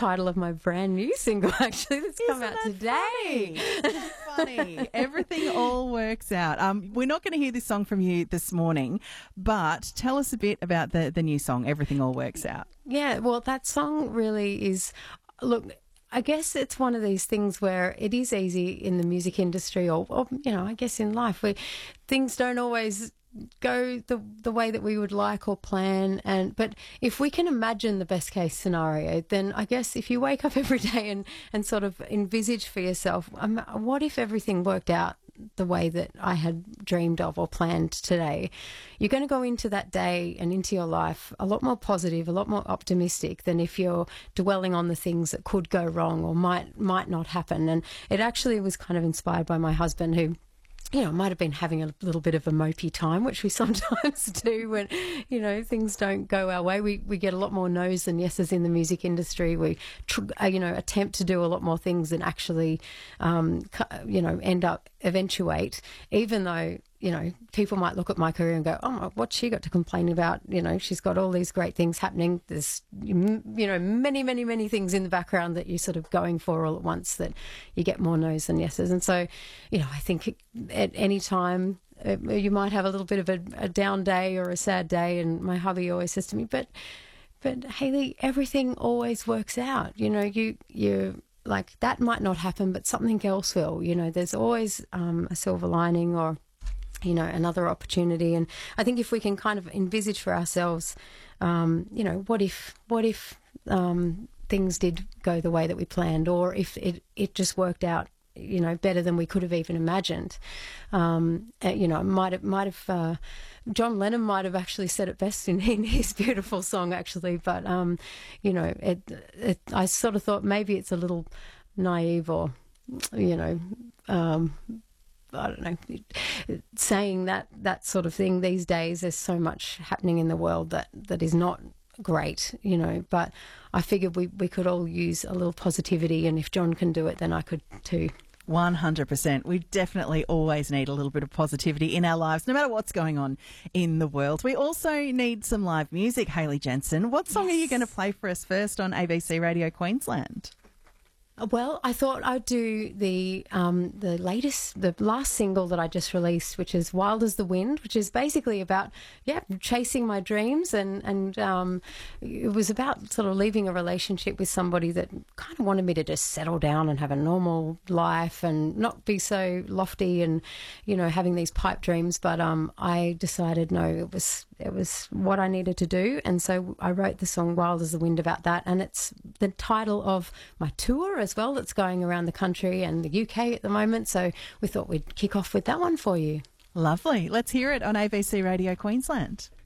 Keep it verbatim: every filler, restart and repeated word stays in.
title of my brand new single, actually, that's come Isn't out that today. Funny? Isn't that funny? Everything all works out. Um, we're not going to hear this song from you this morning, but tell us a bit about the, the new song, Everything All Works Out. Yeah, well, that song really is, look, I guess it's one of these things where it is easy in the music industry or, or you know, I guess in life where things don't always go the the way that we would like or plan, and but if we can imagine the best case scenario, then I guess if you wake up every day and and sort of envisage for yourself, um, what if everything worked out the way that I had dreamed of or planned today, you're going to go into that day and into your life a lot more positive, a lot more optimistic than if you're dwelling on the things that could go wrong or might might not happen. And it actually was kind of inspired by my husband, who, you know, might have been having a little bit of a mopey time, which we sometimes do when, you know, things don't go our way. We we get a lot more no's than yeses in the music industry. We, tr- uh, you know, attempt to do a lot more things than actually, um, cu- you know, end up eventuate, even though, you know, people might look at my career and go, oh, what's she got to complain about? You know, she's got all these great things happening. There's, you know, many, many, many things in the background that you're sort of going for all at once that you get more no's than yeses. And so, you know, I think at any time uh, you might have a little bit of a, a down day or a sad day. And my hubby always says to me, but, but Hayley, everything always works out. You know, you, you, like that might not happen, but something else will. You know, there's always um, a silver lining or, you know, another opportunity. And I think if we can kind of envisage for ourselves, um, you know, what if, what if um, things did go the way that we planned, or if it, it just worked out, you know, better than we could have even imagined. Um, uh, you know, might have, might have, uh, John Lennon might have actually said it best in, in his beautiful song, actually. But, um, you know, it, it, I sort of thought maybe it's a little naive or, you know, um, I don't know, saying that that sort of thing these days. There's so much happening in the world that, that is not great, you know, but I figured we, we could all use a little positivity, and if John can do it, then I could too. one hundred percent. We definitely always need a little bit of positivity in our lives, no matter what's going on in the world. We also need some live music, Hayley Jensen. What song yes. are you going to play for us first on A B C Radio Queensland? Well, I thought I'd do the um, the latest, the last single that I just released, which is Wild as the Wind, which is basically about, yeah, chasing my dreams. And, and um, it was about sort of leaving a relationship with somebody that kind of wanted me to just settle down and have a normal life and not be so lofty and, you know, having these pipe dreams. But um, I decided, no, it was it was what I needed to do. And so I wrote the song Wild as the Wind about that. And it's the title of my tour as well that's going around the country and the U K at the moment. So we thought we'd kick off with that one for you. Lovely. Let's hear it on A B C Radio Queensland.